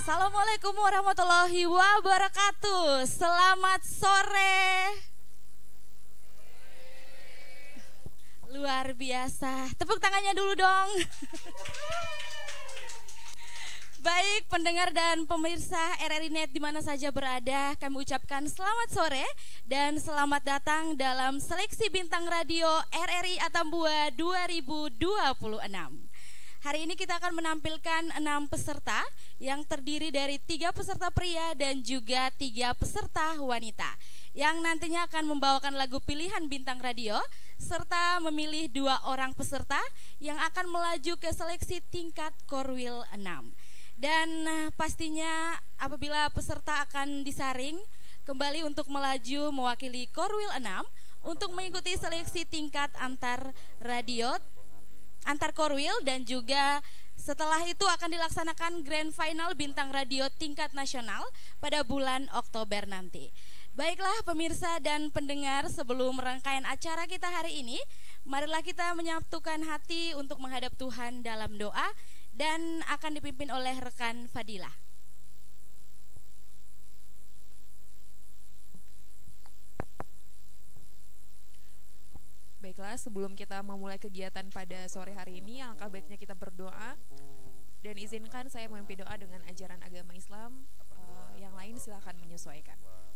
Assalamualaikum warahmatullahi wabarakatuh. Selamat sore. Luar biasa. Tepuk tangannya dulu dong. Baik pendengar dan pemirsa RRI Net di mana saja berada, kami ucapkan selamat sore dan selamat datang dalam seleksi bintang radio RRI Atambua 2026. Hari ini kita akan menampilkan 6 peserta yang terdiri dari 3 peserta pria dan juga 3 peserta wanita yang nantinya akan membawakan lagu pilihan bintang radio serta memilih 2 orang peserta yang akan melaju ke seleksi tingkat Korwil 6. Dan pastinya apabila peserta akan disaring kembali untuk melaju mewakili Korwil 6 untuk mengikuti seleksi tingkat antar radio, antar Korwil, dan juga setelah itu akan dilaksanakan Grand Final Bintang Radio tingkat nasional pada bulan Oktober nanti. Baiklah pemirsa dan pendengar, sebelum rangkaian acara kita hari ini, marilah kita menyatukan hati untuk menghadap Tuhan dalam doa dan akan dipimpin oleh rekan Fadilah. Baiklah, sebelum kita memulai kegiatan pada sore hari ini, alangkah baiknya kita berdoa. Dan izinkan saya memimpin doa dengan ajaran agama Islam. Yang lain silakan menyesuaikan.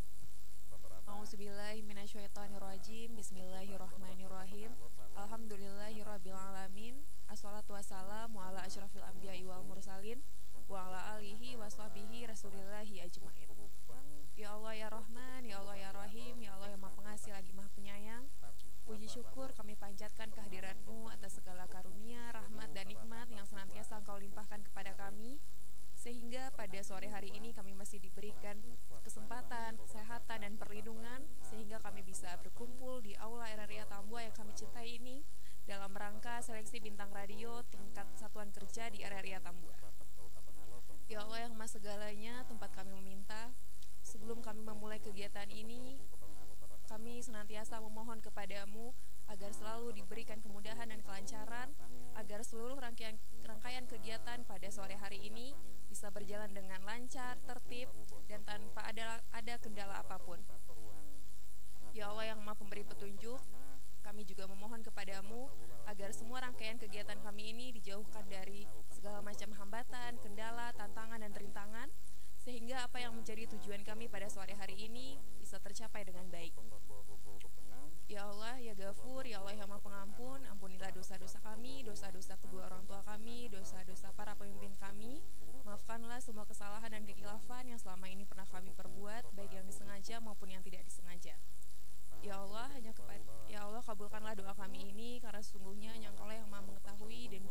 A'udzubillahiminasyaitonirrajim. Bismillahirrahmanirrahim. Alhamdulillahirabbil alamin. Assalatu wassalamu ala asyrafil anbiya'i wal mursalin wa ala alihi wa sahbihi rasulillahi ajmain. Ya Allah ya Rahman, ya Allah ya Rahim, ya Allah yang Maha Pengasih lagi Maha Penyayang. Puji syukur kami panjatkan kehadirat-Mu atas segala karunia, rahmat dan nikmat yang senantiasa Engkau limpahkan kepada kami, sehingga pada sore hari ini kami masih diberikan kesempatan, kesehatan dan perlindungan, sehingga kami bisa berkumpul di Aula RRI Atambua yang kami cintai ini dalam rangka seleksi bintang radio tingkat satuan kerja di RRI Atambua. Ya Allah yang Maha segalanya, tempat kami meminta, sebelum kami memulai kegiatan ini, kami senantiasa memohon kepadamu agar selalu diberikan kemudahan dan kelancaran, agar seluruh rangkaian kegiatan pada sore hari ini bisa berjalan dengan lancar, tertib, dan tanpa ada kendala apapun. Ya Allah yang Maha Pemberi petunjuk, kami juga memohon kepadamu agar semua rangkaian kegiatan kami ini dijauhkan dari segala macam hambatan, kendala, tantangan, dan rintangan, sehingga apa yang menjadi tujuan kami pada sore hari ini bisa tercapai dengan baik. Ya Allah, ya Ghafur, ya Allah yang Maha Pengampun, ampunilah dosa-dosa kami, dosa-dosa kedua orang tua kami, dosa-dosa para pemimpin kami. Maafkanlah semua kesalahan dan kekhilafan yang selama ini pernah kami perbuat, baik yang disengaja maupun yang tidak disengaja. Ya Allah, ya Allah kabulkanlah doa kami ini, karena sesungguhnya Engkaulah yang Maha mengetahui dan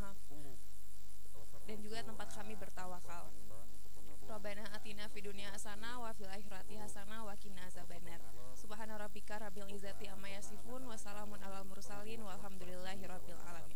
juga tempat kami bertawakal. Rabbana atina fid dunya hasanah wa fil akhirati hasanah wa qina azabannar. Subhana rabbika rabbil izzati amma yasifun wa salamun alal mursalin walhamdulillahi rabbil alamin.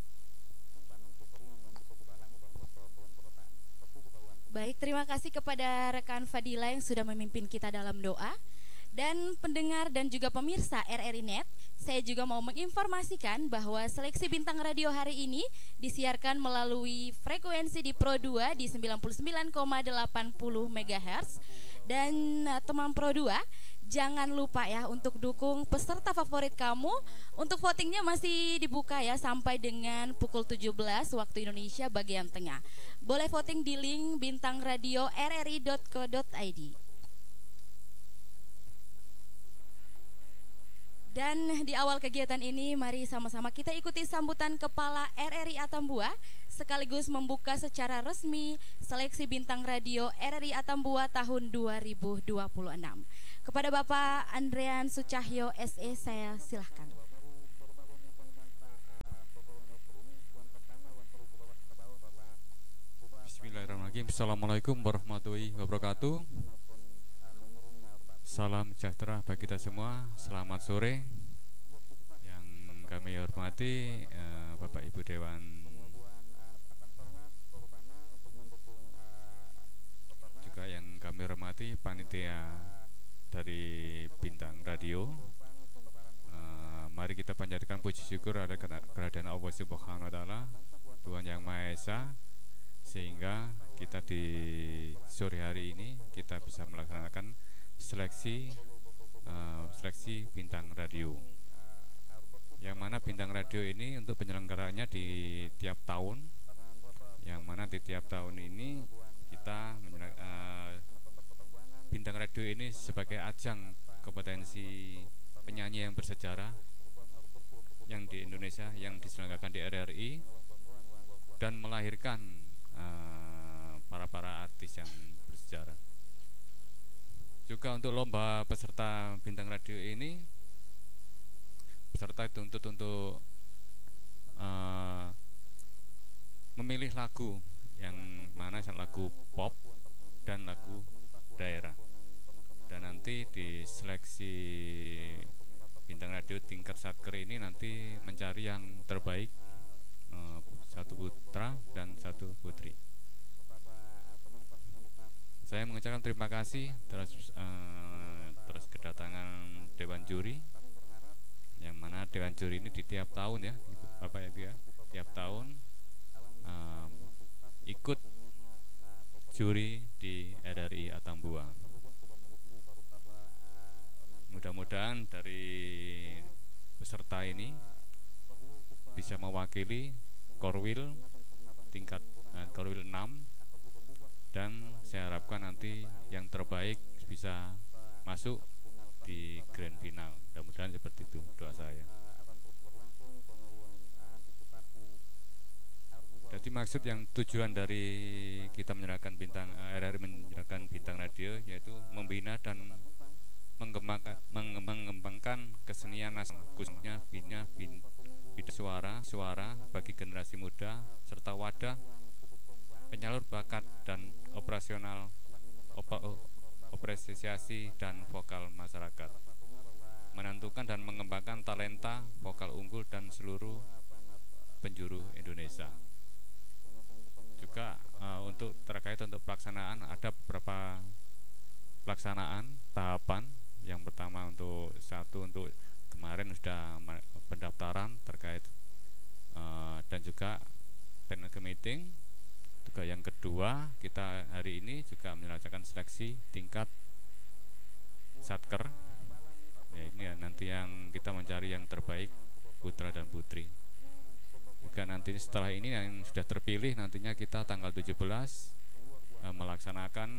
Baik, terima kasih kepada rekan Fadila yang sudah memimpin kita dalam doa. Dan pendengar dan juga pemirsa RRI Net, saya juga mau menginformasikan bahwa seleksi bintang radio hari ini disiarkan melalui frekuensi di Pro 2 di 99,80 MHz. Dan teman Pro 2, jangan lupa ya untuk dukung peserta favorit kamu. Untuk votingnya masih dibuka ya sampai dengan pukul 17 waktu Indonesia bagian tengah. Boleh voting di link bintangradio.rri.co.id. Dan di awal kegiatan ini, mari sama-sama kita ikuti sambutan Kepala RRI Atambua sekaligus membuka secara resmi seleksi bintang radio RRI Atambua tahun 2026. Kepada Bapak Andrean Sucahyo SE, saya silahkan. Bismillahirrahmanirrahim. Assalamualaikum warahmatullahi wabarakatuh. Salam sejahtera bagi kita semua. Selamat sore. Yang kami hormati Bapak Ibu Dewan, juga yang kami hormati panitia dari Bintang Radio. Mari kita panjatkan puji syukur ada kehadiran Allah Subhanahu wa taala, Tuhan yang Maha Esa, sehingga kita di sore hari ini kita bisa melaksanakan seleksi bintang radio, yang mana bintang radio ini untuk penyelenggaranya di tiap tahun, yang mana di tiap tahun ini kita bintang radio ini sebagai ajang kompetensi penyanyi yang bersejarah yang di Indonesia yang diselenggarakan di RRI dan melahirkan para artis yang bersejarah. Juga untuk lomba peserta bintang radio ini, peserta dituntut untuk memilih lagu yang mana lagu pop dan lagu daerah. Dan nanti di seleksi bintang radio tingkat satker ini nanti mencari yang terbaik, satu putra dan satu putri. Saya mengucapkan terima kasih terus kedatangan Dewan Juri, yang mana Dewan Juri ini di tiap tahun ya Bapak Ibu ya, tiap tahun ikut juri di RRI Atambua. Mudah-mudahan dari peserta ini bisa mewakili Korwil tingkat Korwil 6, dan saya harapkan nanti yang terbaik bisa masuk di grand final. Mudah-mudahan seperti itu doa saya. Jadi maksud yang tujuan dari kita menyerahkan bintang RRI menyerahkan bintang radio yaitu membina dan mengembangkan kesenian nasional, khususnya bina suara bagi generasi muda serta wadah penyalur bakat dan apresiasi dan vokal masyarakat, menentukan dan mengembangkan talenta vokal unggul dan seluruh penjuru Indonesia. Juga untuk terkait untuk pelaksanaan, ada beberapa pelaksanaan tahapan. Yang pertama untuk kemarin sudah pendaftaran terkait dan juga panel meeting. Juga yang kedua, kita hari ini juga menyelesaikan seleksi tingkat satker. Ya, ini ya, nanti yang kita mencari yang terbaik putra dan putri. Juga nanti setelah ini yang sudah terpilih, nantinya kita tanggal 17 melaksanakan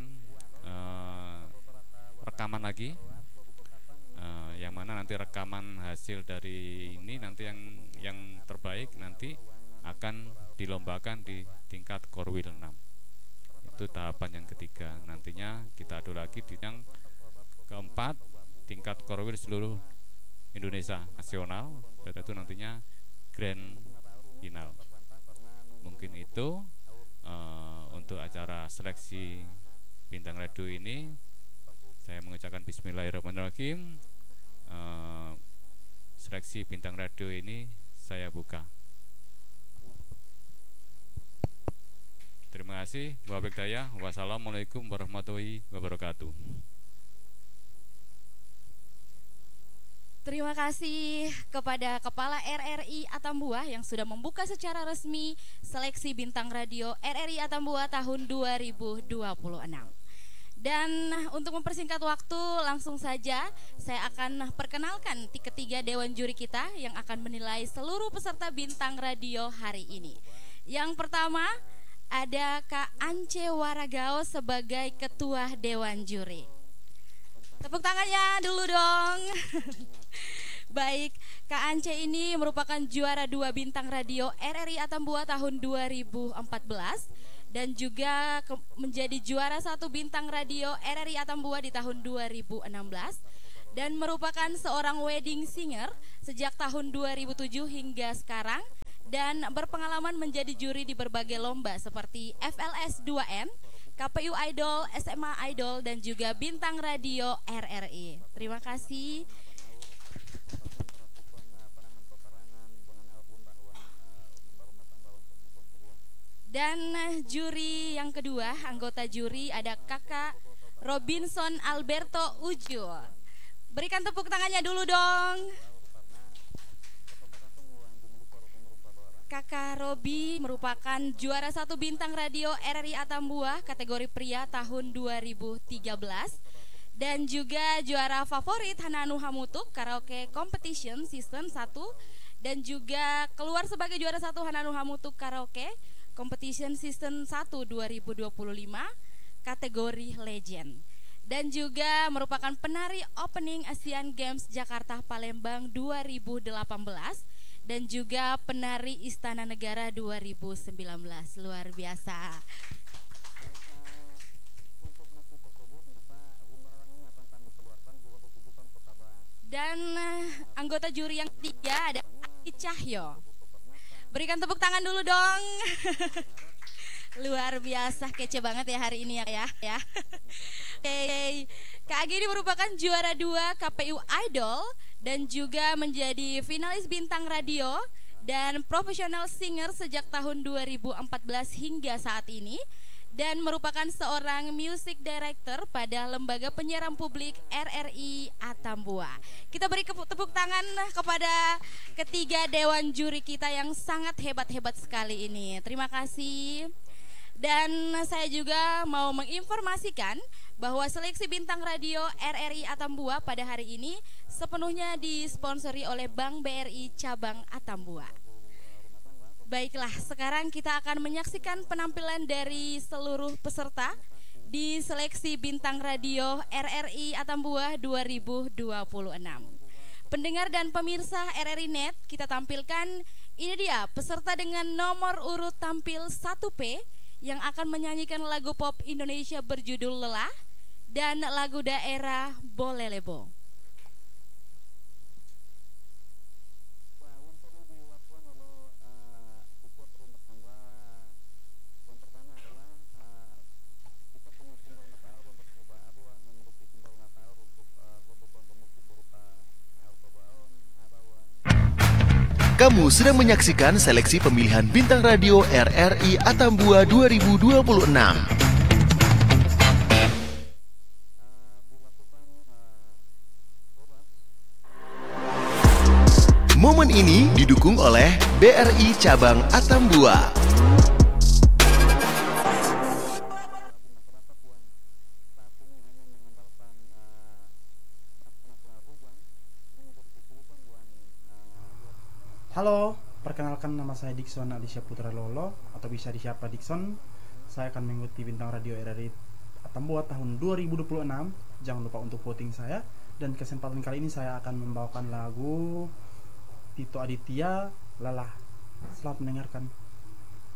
rekaman lagi, yang mana nanti rekaman hasil dari ini nanti yang terbaik nanti akan dilombakan di tingkat Korwil 6. Itu tahapan yang ketiga. Nantinya kita adu lagi di yang keempat, tingkat Korwil seluruh Indonesia nasional, dan itu nantinya grand final. Mungkin itu untuk acara seleksi bintang radio ini. Saya mengucapkan bismillahirrahmanirrahim. Seleksi bintang radio ini saya buka. Terima kasih. Wassalamualaikum warahmatullahi wabarakatuh. Terima kasih kepada Kepala RRI Atambua yang sudah membuka secara resmi seleksi bintang radio RRI Atambua tahun 2026. Dan untuk mempersingkat waktu, langsung saja saya akan perkenalkan ketiga dewan juri kita yang akan menilai seluruh peserta bintang radio hari ini. Yang pertama ada Kak Ance Waragao sebagai ketua dewan juri. Tepuk tangannya dulu dong. Baik, Kak Ance ini merupakan juara 2 bintang radio RRI Atambua tahun 2014 dan juga menjadi juara 1 bintang radio RRI Atambua di tahun 2016 dan merupakan seorang wedding singer sejak tahun 2007 hingga sekarang dan berpengalaman menjadi juri di berbagai lomba seperti FLS 2M, KPU Idol, SMA Idol dan juga bintang radio RRI. Terima kasih. Dan juri yang kedua, anggota juri ada Kakak Robinson Alberto Ujo. Berikan tepuk tangannya dulu dong. Kakak Robi merupakan juara 1 bintang radio RRI Atambua kategori pria tahun 2013 dan juga juara favorit Hananu Hamutuk Karaoke Competition Season 1 dan juga keluar sebagai juara 1 Hananu Hamutuk Karaoke Competition Season 1 2025 kategori Legend dan juga merupakan penari opening Asian Games Jakarta Palembang 2018 dan juga penari Istana Negara 2019. Luar biasa. Dan anggota juri yang ketiga ada Cahyo. Berikan tepuk tangan dulu dong. Luar biasa, kece banget ya hari ini ya. Kak Agi ini merupakan juara 2 KPU Idol dan juga menjadi finalis bintang radio dan professional singer sejak tahun 2014 hingga saat ini dan merupakan seorang music director pada Lembaga Penyiaran Publik RRI Atambua. Kita beri tepuk tangan kepada ketiga dewan juri kita yang sangat hebat-hebat sekali ini. Terima kasih. Dan saya juga mau menginformasikan bahwa seleksi bintang radio RRI Atambua pada hari ini sepenuhnya disponsori oleh Bank BRI Cabang Atambua. Baiklah, sekarang kita akan menyaksikan penampilan dari seluruh peserta di seleksi bintang radio RRI Atambua 2026. Pendengar dan pemirsa RRI Net, kita tampilkan ini dia peserta dengan nomor urut tampil 1P yang akan menyanyikan lagu pop Indonesia berjudul Lelah dan lagu daerah Bolelebo. Kamu sedang menyaksikan seleksi pemilihan bintang radio RRI Atambua 2026. Momen ini didukung oleh BRI Cabang Atambua. Halo, perkenalkan nama saya Dikson Alisya Putra Lolo atau bisa disapa Dikson. Saya akan mengikuti bintang radio RRI Atambua tahun 2026. Jangan lupa untuk voting saya. Dan kesempatan kali ini saya akan membawakan lagu Tito Aditya Lelah. Selamat mendengarkan.